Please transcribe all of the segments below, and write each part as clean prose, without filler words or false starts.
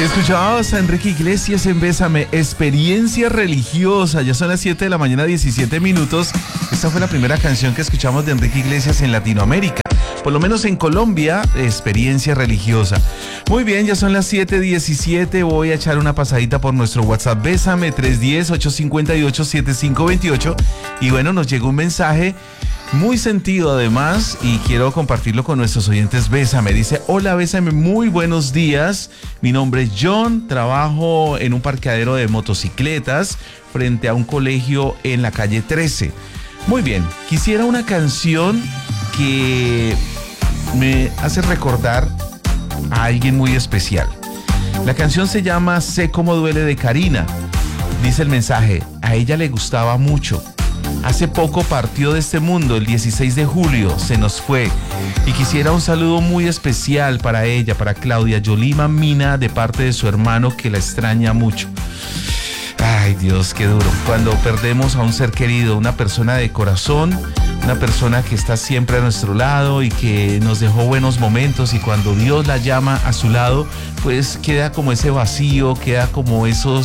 Escuchábamos a Enrique Iglesias en Bésame, experiencia religiosa. Ya son las 7 de la mañana, 17 minutos. Esta fue la primera canción que escuchamos de Enrique Iglesias en Latinoamérica. Por lo menos en Colombia, experiencia religiosa. Muy bien, ya son las 7:17. Voy a echar una pasadita por nuestro WhatsApp Bésame 310-858-7528. Y bueno, nos llegó un mensaje muy sentido además y quiero compartirlo con nuestros oyentes. Bésame, dice: hola Bésame, muy buenos días, mi nombre es John, trabajo en un parqueadero de motocicletas frente a un colegio en la calle 13. Muy bien, quisiera una canción que me hace recordar a alguien muy especial. La canción se llama Sé cómo duele, de Karina. Dice el mensaje: a ella le gustaba mucho. Hace poco partió de este mundo, el 16 de julio, se nos fue. Y quisiera un saludo muy especial para ella, para Claudia Yolima Mina, de parte de su hermano que la extraña mucho. Ay, Dios, qué duro. Cuando perdemos a un ser querido, una persona de corazón, una persona que está siempre a nuestro lado y que nos dejó buenos momentos, y cuando Dios la llama a su lado, pues queda como ese vacío, queda como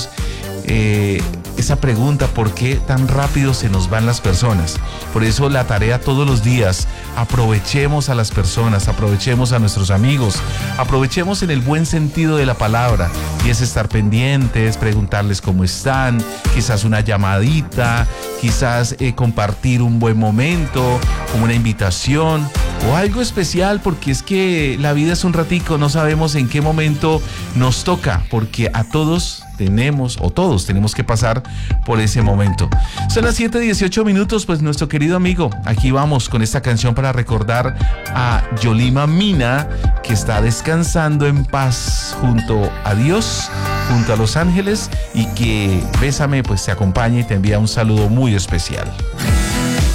esa pregunta: ¿por qué tan rápido se nos van las personas? Por eso la tarea todos los días: aprovechemos a las personas, aprovechemos a nuestros amigos, aprovechemos en el buen sentido de la palabra, y es estar pendientes, preguntarles cómo están, quizás una llamadita, quizás compartir un buen momento, como una invitación o algo especial, porque es que la vida es un ratico, no sabemos en qué momento nos toca, porque a todos tenemos que pasar por ese momento. Son las 7:18 minutos, pues nuestro querido amigo, aquí vamos con esta canción para recordar a Yolima Mina, que está descansando en paz junto a Dios, junto a los ángeles, y que Bésame pues te acompaña y te envía un saludo muy especial.